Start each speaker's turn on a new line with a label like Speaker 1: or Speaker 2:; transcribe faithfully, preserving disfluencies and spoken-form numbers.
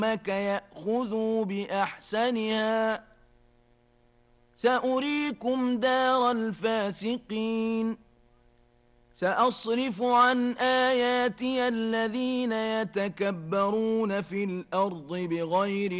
Speaker 1: قومك يأخذوا بأحسنها سأريكم دار الفاسقين سأصرف عن آياتي الذين يتكبرون في الأرض بغير